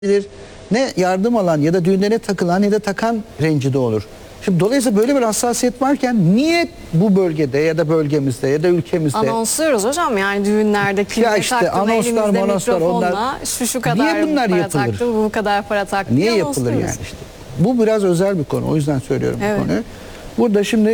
ne yardım alan ya da düğünlerine takılan ya da takan rencide olur. Şimdi dolayısıyla böyle bir hassasiyet varken niye bu bölgede ya da bölgemizde ya da ülkemizde anonsluyoruz hocam, yani düğünlerde klime işte taktım, anonslar, elimizde manoslar, mikrofonla şu kadar niye bunlar para yapılır? taktım, bu kadar para taktım. Niye yapılır yani işte? Bu biraz özel bir konu. O yüzden söylüyorum Evet. bu konuyu. Burada şimdi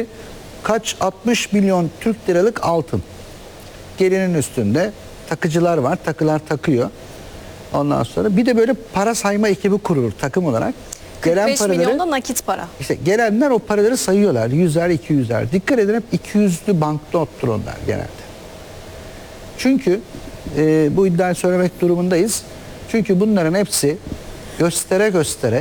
60 milyon Türk liralık altın. Gelinin üstünde takıcılar var. Takılar takıyor. Ondan sonra bir de böyle para sayma ekibi kurulur takım olarak. 45 milyon da nakit para. İşte gelenler o paraları sayıyorlar. 100'er, 200'er. Dikkat edin, hep 200'lü banknottur onlar genelde. Çünkü bu iddiayı söylemek durumundayız. Çünkü bunların hepsi göstere göstere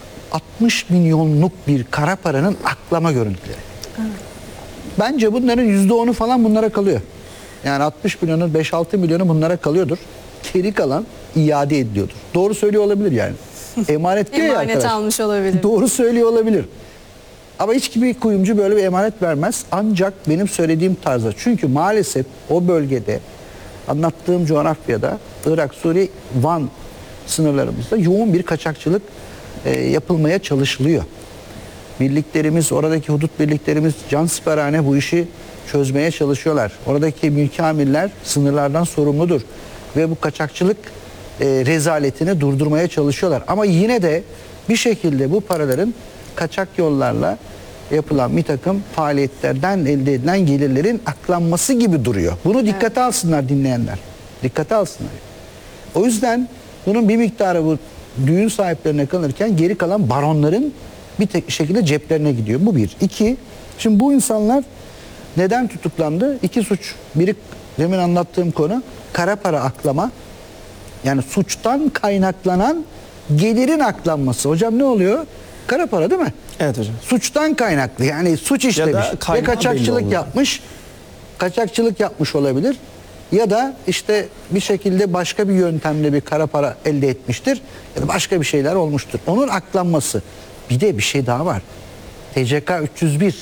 60 milyonluk bir kara paranın aklama görüntüleri. Evet. Bence bunların %10'u falan bunlara kalıyor. Yani 60 milyonun 5-6 milyonu bunlara kalıyordur. Geri kalan iade ediliyordur. Doğru söylüyor olabilir yani. Emanet diyor ya Emanet arkadaş. almış olabilir. Doğru söylüyor olabilir. Ama hiç bir kuyumcu böyle bir emanet vermez. Ancak benim söylediğim tarzda. Çünkü maalesef o bölgede, anlattığım coğrafyada, Irak, Suriye, Van sınırlarımızda yoğun bir kaçakçılık yapılmaya çalışılıyor. Birliklerimiz, oradaki hudut birliklerimiz cansiperane bu işi çözmeye çalışıyorlar. Oradaki mülki amirler sınırlardan sorumludur. Ve bu kaçakçılık rezaletini durdurmaya çalışıyorlar. Ama yine de bir şekilde bu paraların kaçak yollarla yapılan bir takım faaliyetlerden elde edilen gelirlerin aklanması gibi duruyor. Bunu dikkate alsınlar dinleyenler. Dikkate alsınlar. O yüzden bunun bir miktarı bu düğün sahiplerine kalırken geri kalan baronların bir şekilde ceplerine gidiyor. Bu bir. İki, şimdi bu insanlar neden tutuklandı? İki suç. Biri demin anlattığım konu kara para aklama. Yani suçtan kaynaklanan gelirin aklanması. Hocam ne oluyor? Kara para değil mi? Evet hocam. Suçtan kaynaklı. Yani suç işlemiş ve kaçakçılık yapmış. Kaçakçılık yapmış olabilir. Ya da işte bir şekilde başka bir yöntemle bir kara para elde etmiştir. Ya da başka bir şeyler olmuştur. Onun aklanması. Bir de bir şey daha var. TCK 301.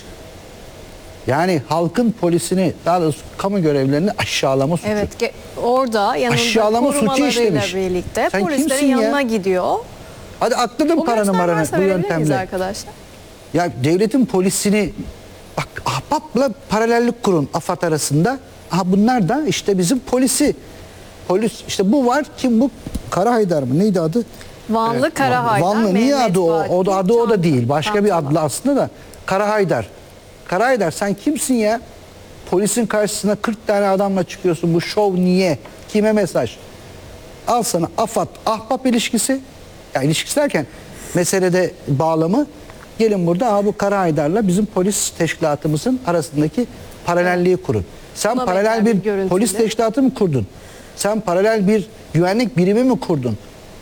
Yani halkın polisini, daha doğrusu kamu görevlilerini aşağılama suçu. Evet, orada yanında aşağılama suçu işlemiş. birlikte Sen polislerin yanına gidiyor. Hadi atladın para numaranı bu yöntemle. Arkadaşlar? Ya devletin polisini bak ahbapla paralellik kurun AFAD arasında. Aha bunlar da işte bizim polisi. Polis işte bu var, kim bu? Karahaydar mı? Neydi adı? Vanlı Karahaydar. Vanlı niye adı o? Adı o da değil. Başka bir adlı aslında da. Karahaydar. Karahaydar sen kimsin ya? Polisin karşısına 40 tane adamla çıkıyorsun. Bu şov niye? Kime mesaj? Al sana AFAD, ahbap ilişkisi. Ya ilişkisi derken meselede bağlamı. Gelin burada bu Karahaydar'la bizim polis teşkilatımızın arasındaki paralelliği kurun. Sen paralel bir polis teşkilatı mı kurdun? Sen paralel bir güvenlik birimi mi kurdun?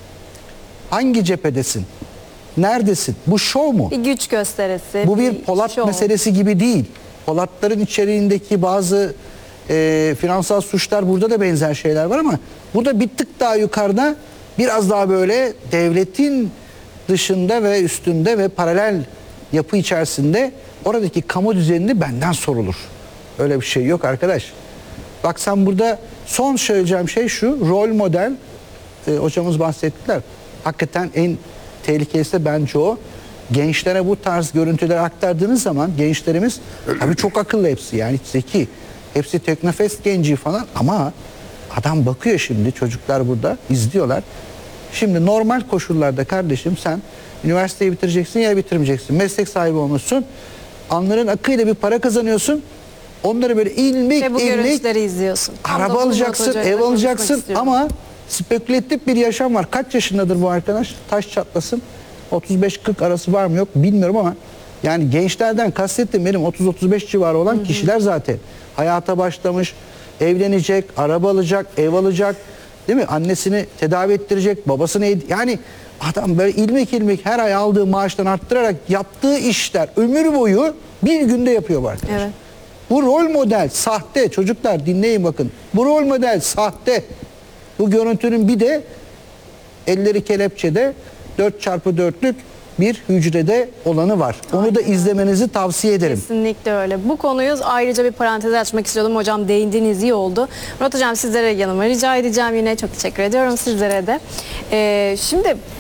Hangi cephedesin? Neredesin? Bu şov mu? Bir güç gösterisi. Bu bir Polat meselesi gibi değil. Polatların içeriğindeki bazı finansal suçlar, burada da benzer şeyler var ama burada bir tık daha yukarıda, biraz daha böyle devletin dışında ve üstünde ve paralel yapı içerisinde oradaki kamu düzenini benden sorulur. Öyle bir şey yok arkadaş. Bak sen burada son söyleyeceğim şey şu, rol model hocamız bahsettiler. Hakikaten en tehlikelisi de bence o. Gençlere bu tarz görüntüleri aktardığınız zaman gençlerimiz tabii çok akıllı hepsi, yani zeki. Hepsi teknofest genci falan ama adam bakıyor, şimdi çocuklar burada izliyorlar. Şimdi normal koşullarda kardeşim sen üniversiteyi bitireceksin ya bitirmeyeceksin. Meslek sahibi olmuşsun. Alnların akıyla bir para kazanıyorsun. Onları böyle ilmek ve bu görüntüleri izliyorsun. Araba alacaksın, ev alacaksın ama spekülatif bir yaşam var. Kaç yaşındadır bu arkadaş? Taş çatlasın. 35-40 arası var mı yok bilmiyorum ama yani gençlerden kastettim benim 30-35 civarı olan kişiler zaten. Hayata başlamış, evlenecek, araba alacak, ev alacak, değil mi? Annesini tedavi ettirecek, babasını yani adam böyle ilmek ilmek her ay aldığı maaştan arttırarak yaptığı işler ömür boyu bir günde yapıyor bu arkadaş. Evet. Bu rol model sahte, çocuklar dinleyin bakın. Bu rol model sahte. Bu görüntünün bir de elleri kelepçede 4x4'lük bir hücrede olanı var. Onu da izlemenizi tavsiye ederim. Kesinlikle öyle. Bu konuyu ayrıca bir parantez açmak istiyordum. Hocam değindiğiniz iyi oldu. Murat Hocam sizlere yanıma rica edeceğim yine. Çok teşekkür ediyorum sizlere de. Şimdi